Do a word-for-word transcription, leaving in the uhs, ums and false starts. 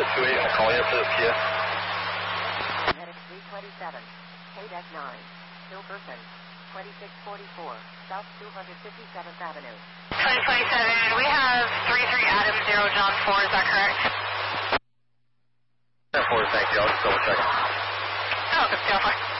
two eight, I'll call you after the P S. Medic three twenty-seven, K-Deck nine, Hilberton, twenty-six forty-four, South two hundred fifty-seventh Avenue. twenty twenty-seven, we have three three Adam zero John four, is that correct? ten four, thank you, I'll just double check. Oh, good, go for it.